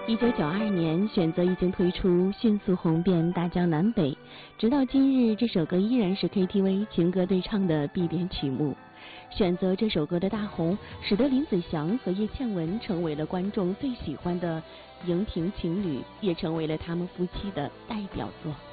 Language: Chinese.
1992年，选择已经推出，迅速红遍大江南北。直到今日，这首歌依然是 KTV 情歌对唱的必点曲目。选择这首歌的大红，使得林子祥和叶倩文成为了观众最喜欢的荧屏情侣，也成为了他们夫妻的代表作。